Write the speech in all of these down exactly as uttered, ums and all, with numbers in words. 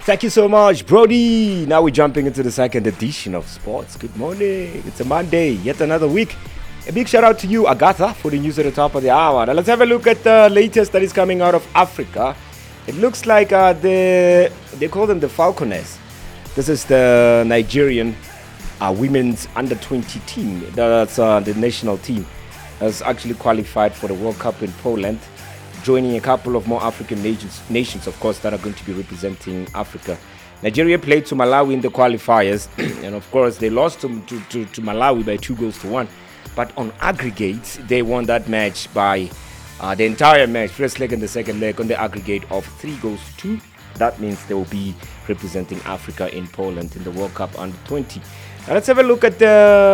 Thank you so much, Brody. Now we're jumping into the second edition of Sports. Good morning. It's a Monday, yet another week. A big shout out to you, Agatha, for the news at the top of the hour. Now let's have a look at the latest that is coming out of Africa. It looks like uh, the they call them the Falconers. This is the Nigerian uh, women's under twenty team. That's uh, the national team. Has actually qualified for the World Cup in Poland, joining a couple of more African nations, nations, of course, that are going to be representing Africa. Nigeria played to Malawi in the qualifiers, and of course, they lost to, to, to, to Malawi by two goals to one. But on aggregate, they won that match by uh, the entire match, first leg and the second leg, on the aggregate of three goals to two. That means they will be representing Africa in Poland in the World Cup under twenty. Now let's have a look at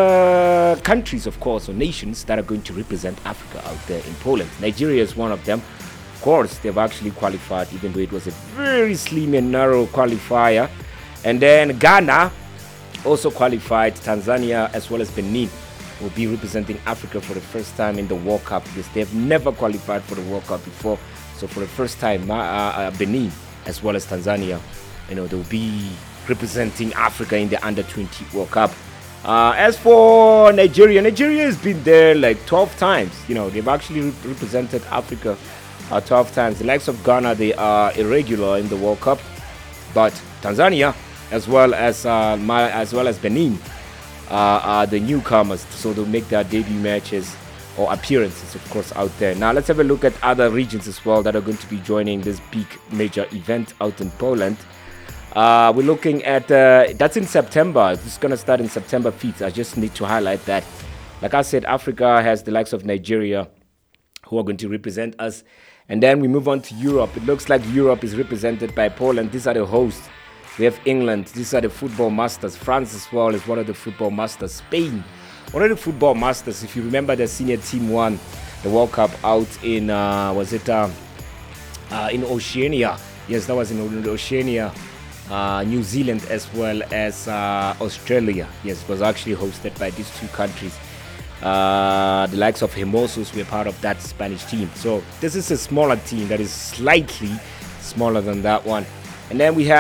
the countries, of course, or nations that are going to represent Africa out there in Poland. Nigeria is one of them. Of course, they've actually qualified, even though it was a very slim and narrow qualifier. And then Ghana also qualified. Tanzania as well as Benin will be representing Africa for the first time in the World Cup, because they've never qualified for the World Cup before. So for the first time, uh, uh, Benin as well as Tanzania, you know, they'll be representing Africa in the under twenty World Cup. Uh, as for Nigeria, Nigeria has been there like twelve times. You know, they've actually re- represented Africa uh, twelve times. The likes of Ghana, they are irregular in the World Cup, but Tanzania as well as uh, my, as well as Benin uh, are the newcomers, so they'll make their debut matches or appearances, of course, out there. Now let's have a look at other regions as well that are going to be joining this big major event out in Poland. Uh, we're looking at, uh, that's in September. It's going to start in September fifth. I just need to highlight that. Like I said, Africa has the likes of Nigeria who are going to represent us. And then we move on to Europe. It looks like Europe is represented by Poland. These are the hosts. We have England. These are the football masters. France as well is one of the football masters. Spain, one of the football masters. If you remember, the senior team won the World Cup out in, uh, was it uh, uh, in Oceania? Yes, that was in Oceania. Uh, New Zealand as well as uh, Australia. Yes, it was actually hosted by these two countries. Uh, the likes of Hermosos were part of that Spanish team. So this is a smaller team that is slightly smaller than that one. And then we have